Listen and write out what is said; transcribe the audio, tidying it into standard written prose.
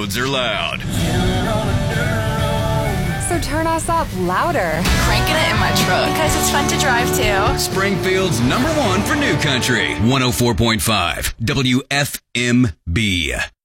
roads are loud. So turn us up louder. Cranking it in my truck because it's fun to drive too. Springfield's #1 for New Country, 104.5 WFMB.